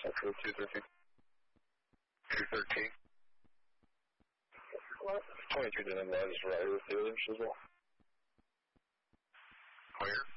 Approved 213. 213. What? 22 to the is right with the other as well. Where?